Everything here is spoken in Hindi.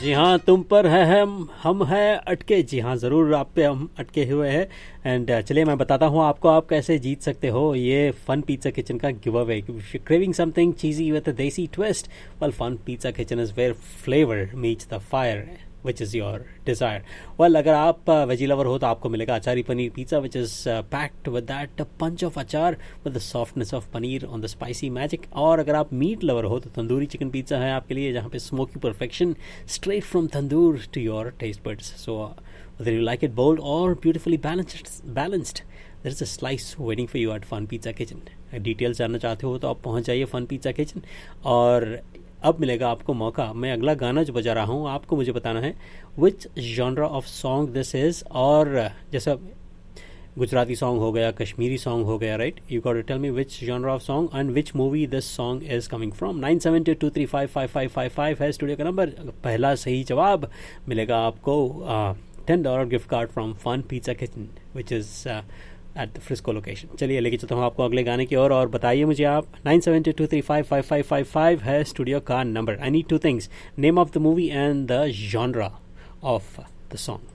जी हाँ, तुम पर है हम हैं अटके। जी हाँ, ज़रूर आप पे हम अटके हुए हैं। एंड चलिए मैं बताता हूँ आपको आप कैसे जीत सकते हो ये फन पिज़्ज़ा किचन का give away. Craving something cheesy with a देसी twist, well fun pizza kitchen is where flavour meets the fire which is your desire. Well अगर आप वेजी लवर हो तो आपको मिलेगा अचारी paneer pizza which is packed with that punch of अचार with the softness of paneer on the spicy magic. और अगर आप मीट लवर हो तो तंदूरी चिकन पिज़्ज़ा है आपके लिए, जहाँ पे smoky perfection straight from tandoor to your taste buds. So whether you like it bold or beautifully balanced, there is a slice waiting for you at Fun Pizza Kitchen. Details जानना चाहते हो तो आप पहुंच जाइए फन पिज़्ज़ा किचन। और अब मिलेगा आपको मौका, मैं अगला गाना जो बजा रहा हूँ आपको मुझे बताना है विच genre of song this is. और जैसा गुजराती सॉन्ग हो गया, कश्मीरी सॉन्ग हो गया, right, you got to tell me which genre of song and which movie this song is coming from. 9722355555 है स्टूडियो का नंबर। पहला सही जवाब मिलेगा आपको $10 gift card from fun pizza kitchen which is at the Frisco location. चलिए लेके चलता हूँ आपको अगले गाने की ओर और बताइए मुझे आप। 9722355555 है स्टूडियो का number. I need two things, name of the movie and the genre of the song.